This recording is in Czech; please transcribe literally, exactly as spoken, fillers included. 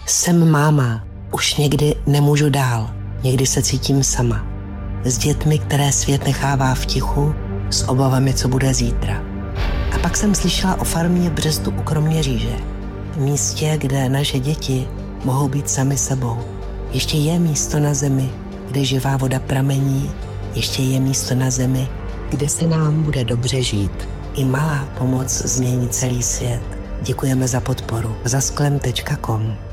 Jsem máma, už někdy nemůžu dál, někdy se cítím sama. S dětmi, které svět nechává v tichu, s obavami, co bude zítra. A pak jsem slyšela o farmě v Břestu u Kroměříže. Místě, kde naše děti mohou být sami sebou. Ještě je místo na zemi, kde živá voda pramení, ještě je místo na zemi, kde se nám bude dobře žít. I malá pomoc změní celý svět. Děkujeme za podporu. zasklem tečka com